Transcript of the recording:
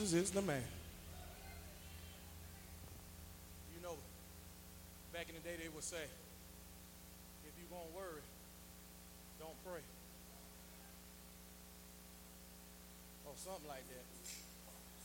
Jesus is the man. You know, back in the day they would say, if you're going to worry, don't pray. Or something like that.